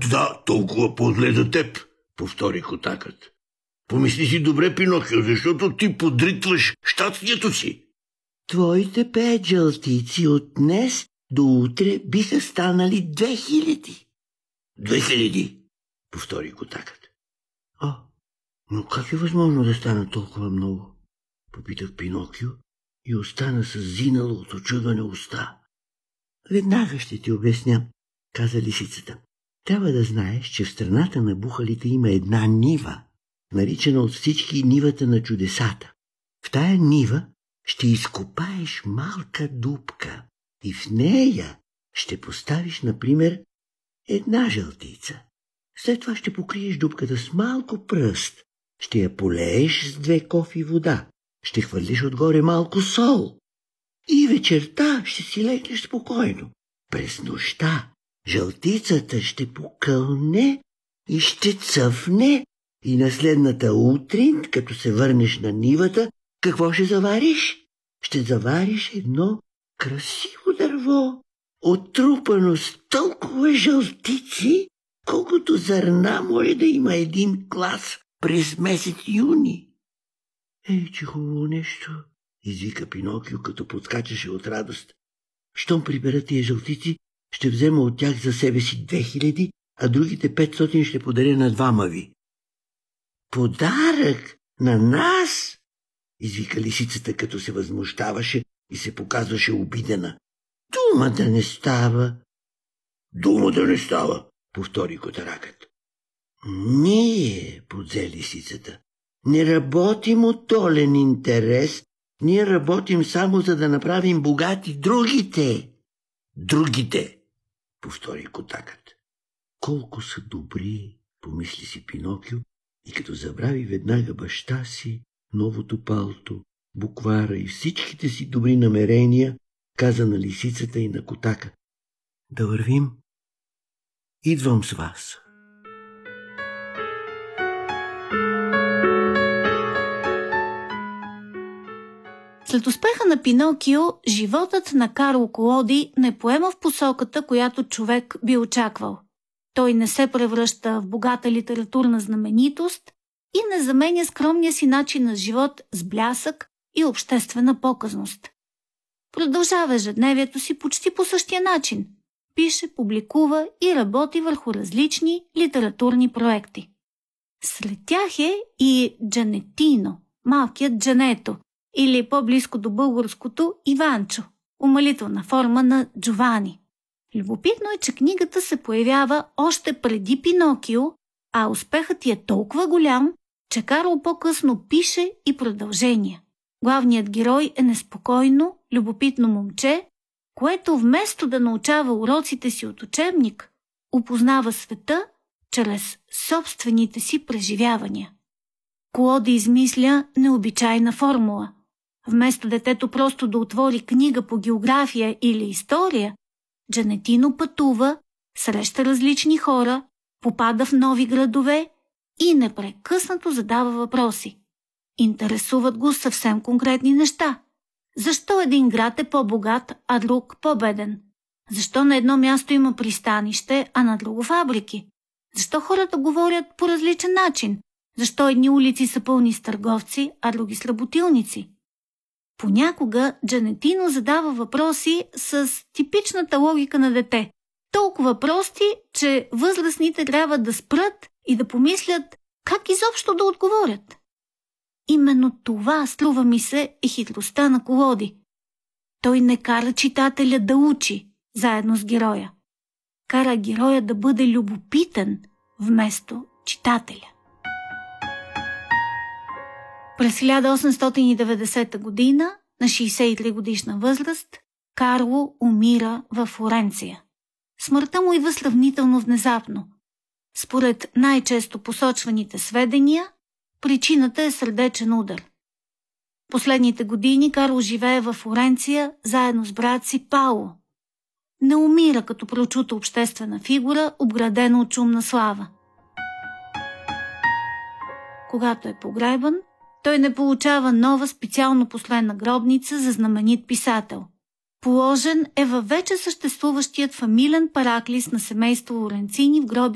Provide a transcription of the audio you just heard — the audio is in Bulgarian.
Да, толкова по-зле за теб, повтори Котакът. Помисли си добре, Пинокио, защото ти подритваш щастието си. Твоите 5 жълтици от днес до утре биха станали 2000. 2000, повтори Котакът. Но как е възможно да стана толкова много? Попитах Пинокио и остана с зинала от очудване уста. Веднага ще ти обясня, каза лисицата. Трябва да знаеш, че в страната на бухалите има една нива, наричана от всички нивата на чудесата. В тая нива ще изкопаеш малка дупка и в нея ще поставиш, например, една жълтица. След това ще покриеш дупката с малко пръст, ще я полееш с 2 кофи вода, ще хвърлиш отгоре малко сол и вечерта ще си легнеш спокойно. През нощта жълтицата ще покълне и ще цъфне и на следната утрин, като се върнеш на нивата, какво ще завариш? Ще завариш едно красиво дърво, отрупано с толкова жълтици, колкото зърна може да има един клас през месец юни. Ей, че хубаво нещо, извика Пинокио, като подскачаше от радост. Щом прибера тия жълтици, ще взема от тях за себе си 2000, а другите 500 ще подаря на 2 ви. Подарък на нас? Извика лисицата, като се възмущаваше и се показваше обидена. Дума да не става. Дума да не става, повтори Котаракът. Ние, подзе лисицата, не работим от толен интерес, ние работим само за да направим богати другите. Другите, повтори Котакът. Колко са добри, помисли си Пинокио, и като забрави веднага баща си, новото палто, буквара и всичките си добри намерения, каза на лисицата и на Котака. Да вървим? Идвам с вас. След успеха на Пинокио, животът на Карло Колоди не поема в посоката, която човек би очаквал. Той не се превръща в богата литературна знаменитост и не заменя скромния си начин на живот с блясък и обществена показност. Продължава ежедневието си почти по същия начин. Пише, публикува и работи върху различни литературни проекти. Сред тях е и Джанетино, малкият Джането, или по-близко до българското Иванчо, умалителна форма на Джовани. Любопитно е, че книгата се появява още преди Пинокио, а успехът е толкова голям, че Карло по-късно пише и продължения. Главният герой е неспокойно, любопитно момче, което вместо да научава уроците си от учебник, опознава света чрез собствените си преживявания. Колоди измисля необичайна формула. Вместо детето просто да отвори книга по география или история, Джанетино пътува, среща различни хора, попада в нови градове и непрекъснато задава въпроси. Интересуват го съвсем конкретни неща. Защо един град е по-богат, а друг по-беден? Защо на едно място има пристанище, а на друго фабрики? Защо хората говорят по различен начин? Защо едни улици са пълни с търговци, а други с работилници? Понякога Джанетино задава въпроси с типичната логика на дете. Толкова прости, че възрастните трябва да спрат и да помислят как изобщо да отговорят. Именно това, струва ми се, е хитростта на Колоди. Той не кара читателя да учи заедно с героя. Кара героя да бъде любопитен вместо читателя. През 1890 година, на 63 годишна възраст, Карло умира във Флоренция. Смъртта му идва сравнително внезапно. Според най-често посочваните сведения, причината е сърдечен удар. Последните години Карло живее във Флоренция заедно с брат си Пауло. Не умира като прочута обществена фигура, обградена от шумна слава. Когато е погребан, той не получава нова специално последна гробница за знаменит писател. Положен е във вече съществуващият фамилен параклис на семейство Лоренцини в гроби